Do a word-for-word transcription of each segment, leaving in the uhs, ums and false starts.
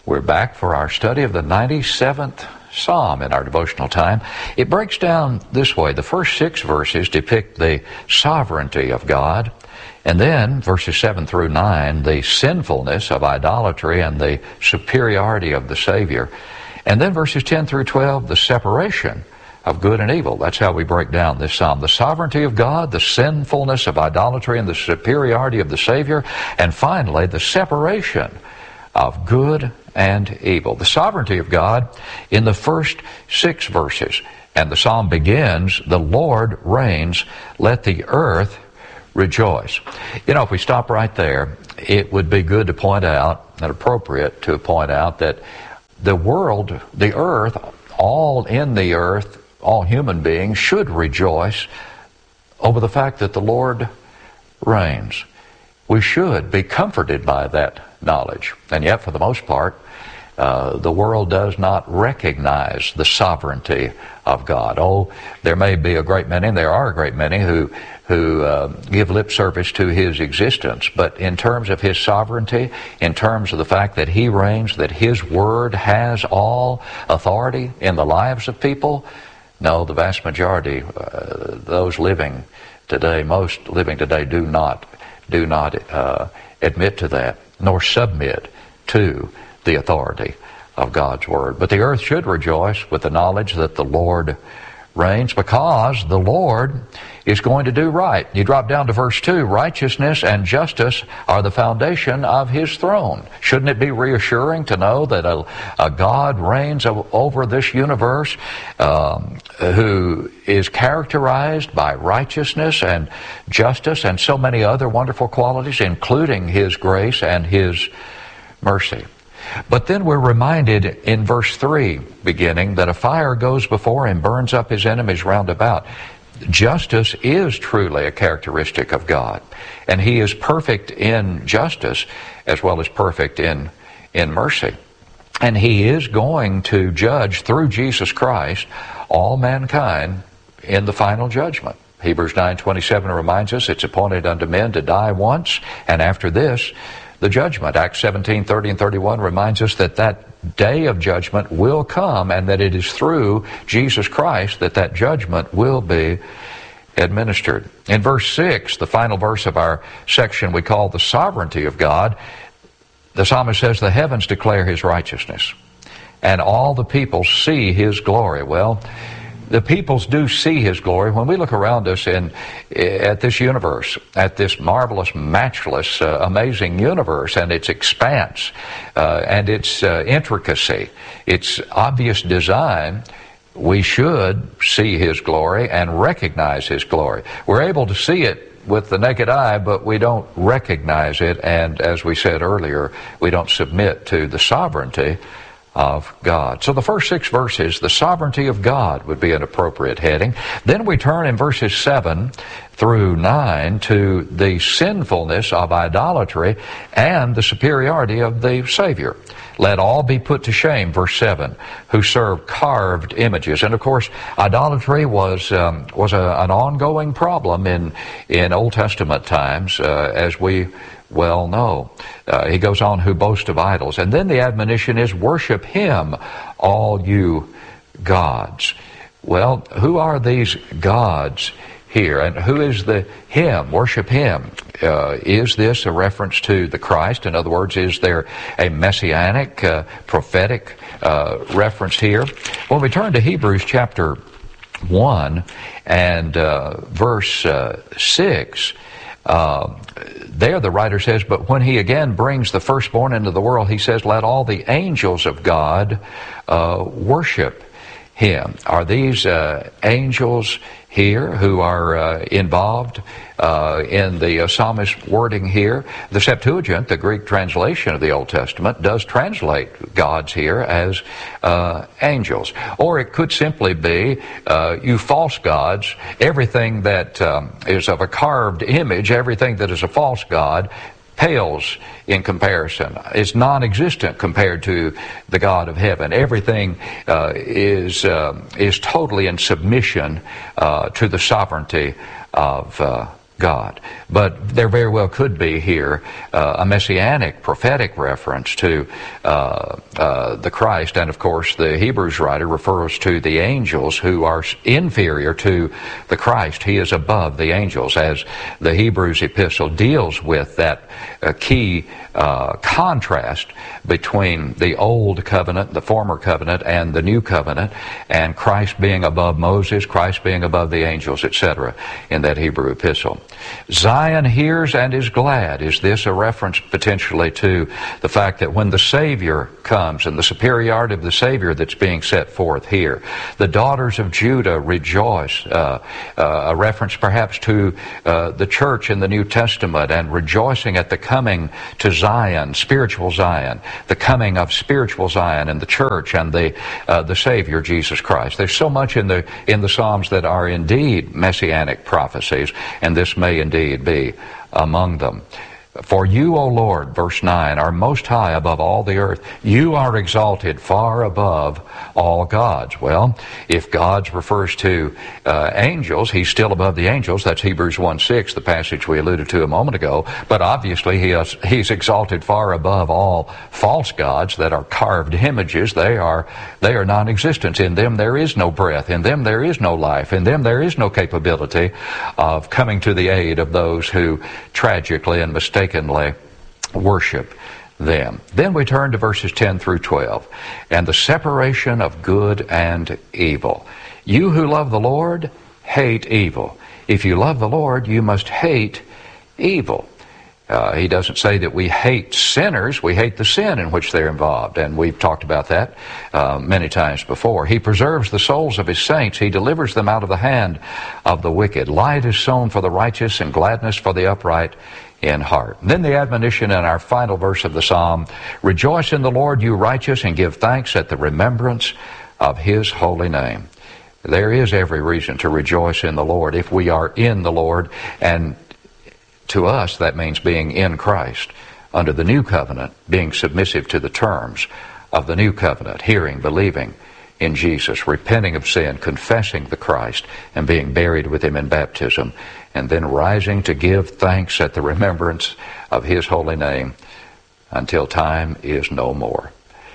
We're back for our study of the ninety-seventh Psalm in our devotional time. It breaks down this way. The first six verses depict the sovereignty of God, and then verses seven through nine, the sinfulness of idolatry and the superiority of the Savior. And then verses ten through twelve, the separation of good and evil. That's how we break down this psalm. The sovereignty of God, the sinfulness of idolatry, and the superiority of the Savior, and finally, the separation of good and evil. The sovereignty of God in the first six verses. And the psalm begins, "The Lord reigns, let the earth rejoice." You know, if we stop right there, it would be good to point out, and appropriate to point out, that the world, the earth, all in the earth, all human beings should rejoice over the fact that the Lord reigns. We should be comforted by that knowledge. And yet, for the most part, uh, the world does not recognize the sovereignty of God. Oh, there may be a great many, and there are a great many, who who uh, give lip service to His existence. But in terms of His sovereignty, in terms of the fact that He reigns, that His Word has all authority in the lives of people, no, the vast majority, uh, those living today, most living today, do not, do not uh, admit to that, nor submit to the authority of God's Word. But the earth should rejoice with the knowledge that the Lord reigns, because the Lord is going to do right. You drop down to verse two, righteousness and justice are the foundation of His throne. Shouldn't it be reassuring to know that a, a God reigns over this universe um, who is characterized by righteousness and justice and so many other wonderful qualities, including His grace and His mercy? But then we're reminded in verse three, beginning, that a fire goes before Him, burns up His enemies round about. Justice is truly a characteristic of God, and He is perfect in justice as well as perfect in, in mercy. And He is going to judge through Jesus Christ all mankind in the final judgment. Hebrews nine twenty-seven reminds us it's appointed unto men to die once, and after this, the judgment. Acts seventeen thirty and thirty-one reminds us that that day of judgment will come, and that it is through Jesus Christ that that judgment will be administered. In verse six, the final verse of our section we call the sovereignty of God, the psalmist says, "The heavens declare His righteousness, and all the people see His glory." Well, the peoples do see His glory. When we look around us in at this universe, at this marvelous, matchless, uh, amazing universe, and its expanse, uh, and its uh, intricacy, its obvious design, we should see His glory and recognize His glory. We're able to see it with the naked eye, but we don't recognize it, and as we said earlier, we don't submit to the sovereignty of God. So the first six verses, the sovereignty of God would be an appropriate heading. Then we turn in verses seven through nine to the sinfulness of idolatry and the superiority of the Savior. Let all be put to shame, verse seven, who serve carved images. And of course, idolatry was um, was a, an ongoing problem in in Old Testament times, uh, as we well know. Uh, he goes on, who boast of idols. And then the admonition is, worship Him, all you gods. Well, who are these gods here? And who is the Him? Worship Him. Uh, is this a reference to the Christ? In other words, is there a messianic, uh, prophetic uh, reference here? When we turn to Hebrews chapter one and uh, verse uh, six, Uh, there the writer says, but when He again brings the firstborn into the world, He says, let all the angels of God uh, worship Him. Are these uh, angels here who are uh, involved uh, in the uh, psalmist's wording here? The Septuagint, the Greek translation of the Old Testament, does translate gods here as uh, angels. Or it could simply be, uh, you false gods, everything that um, is of a carved image, everything that is a false god, pales in comparison, is non-existent compared to the God of heaven. Everything uh, is uh, is totally in submission uh, to the sovereignty of uh, God. But there very well could be here uh, a messianic, prophetic reference to uh, uh, the Christ. And of course, the Hebrews writer refers to the angels who are inferior to the Christ. He is above the angels, as the Hebrews epistle deals with that uh, key uh, contrast between the old covenant, the former covenant, and the new covenant, and Christ being above Moses, Christ being above the angels, et cetera, in that Hebrew epistle. Zion hears and is glad. Is this a reference potentially to the fact that when the Savior comes and the superiority of the Savior that's being set forth here, the daughters of Judah rejoice, uh, uh, a reference perhaps to uh, the church in the New Testament and rejoicing at the coming to Zion, spiritual Zion, the coming of spiritual Zion and the church and the uh, the Savior, Jesus Christ. There's so much in the in the Psalms that are indeed messianic prophecies, and this may indeed be among them. For you, O Lord, verse nine, are most high above all the earth. You are exalted far above all gods. Well, if gods refers to uh, angels, he's still above the angels. That's Hebrews one six, the passage we alluded to a moment ago. But obviously he is, he's exalted far above all false gods that are carved images. They are, they are non-existent. In them there is no breath. In them there is no life. In them there is no capability of coming to the aid of those who tragically and mistakenly worship them. Then we turn to verses ten through twelve. And the separation of good and evil. You who love the Lord, hate evil. If you love the Lord, you must hate evil. Uh, he doesn't say that we hate sinners. We hate the sin in which they're involved. And we've talked about that uh, many times before. He preserves the souls of his saints. He delivers them out of the hand of the wicked. Light is sown for the righteous and gladness for the upright in heart. And then the admonition in our final verse of the psalm, rejoice in the Lord, you righteous, and give thanks at the remembrance of his holy name. There is every reason to rejoice in the Lord if we are in the Lord, and to us that means being in Christ under the new covenant, being submissive to the terms of the new covenant, hearing, believing in Jesus, repenting of sin, confessing the Christ, and being buried with him in baptism, and then rising to give thanks at the remembrance of his holy name until time is no more.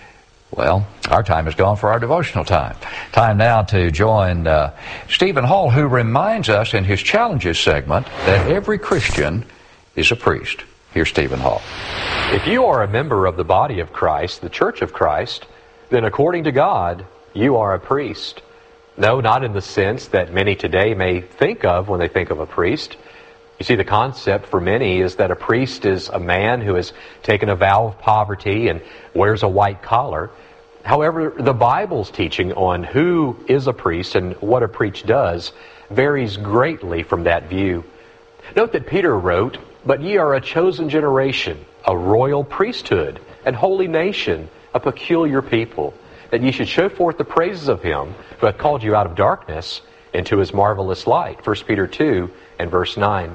Well, our time is gone for our devotional time. Time now to join uh, Stephen Hall, who reminds us in his Challenges segment that every Christian is a priest. Here's Stephen Hall. If you are a member of the body of Christ, the Church of Christ, then according to God, you are a priest. No, not in the sense that many today may think of when they think of a priest. You see, the concept for many is that a priest is a man who has taken a vow of poverty and wears a white collar. However, the Bible's teaching on who is a priest and what a priest does varies greatly from that view. Note that Peter wrote, "But ye are a chosen generation, a royal priesthood, and holy nation, a peculiar people, that ye should show forth the praises of him who hath called you out of darkness into his marvelous light." First Peter two and verse nine.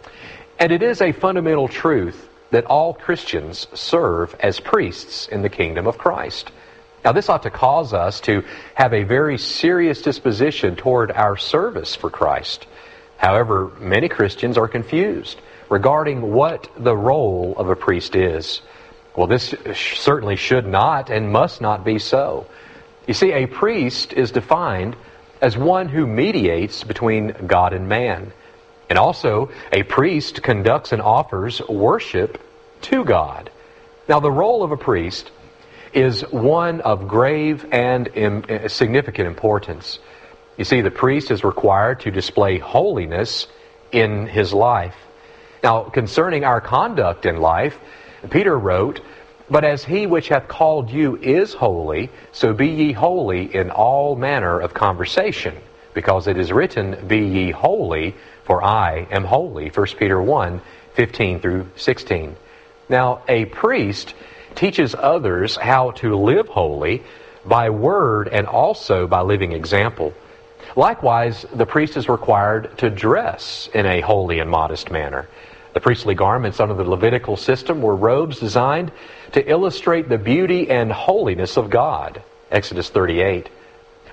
And it is a fundamental truth that all Christians serve as priests in the kingdom of Christ. Now, this ought to cause us to have a very serious disposition toward our service for Christ. However, many Christians are confused regarding what the role of a priest is. Well, this certainly should not and must not be so. You see, a priest is defined as one who mediates between God and man. And also, a priest conducts and offers worship to God. Now, the role of a priest is one of grave and significant importance. You see, the priest is required to display holiness in his life. Now, concerning our conduct in life, Peter wrote, "But as he which hath called you is holy, so be ye holy in all manner of conversation, because it is written, Be ye holy, for I am holy." First Peter one, fifteen through sixteen. Now, a priest teaches others how to live holy by word and also by living example. Likewise, the priest is required to dress in a holy and modest manner. The priestly garments under the Levitical system were robes designed to illustrate the beauty and holiness of God. Exodus thirty-eight.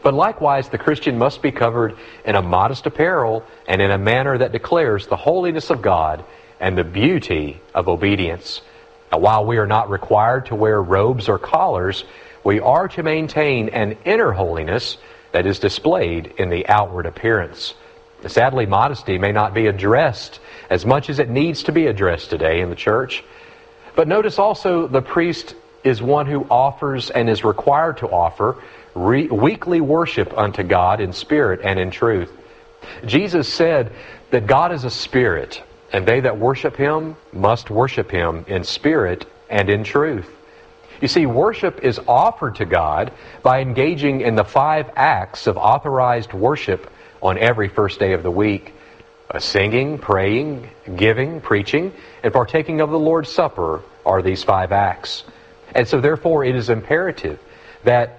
But likewise, the Christian must be covered in a modest apparel and in a manner that declares the holiness of God and the beauty of obedience. Now, while we are not required to wear robes or collars, we are to maintain an inner holiness that is displayed in the outward appearance. Sadly, modesty may not be addressed as much as it needs to be addressed today in the church. But notice also the priest is one who offers and is required to offer re- weekly worship unto God in spirit and in truth. Jesus said that God is a spirit, and they that worship Him must worship Him in spirit and in truth. You see, worship is offered to God by engaging in the five acts of authorized worship on every first day of the week. Uh, singing, praying, giving, preaching, and partaking of the Lord's Supper are these five acts. And so therefore it is imperative that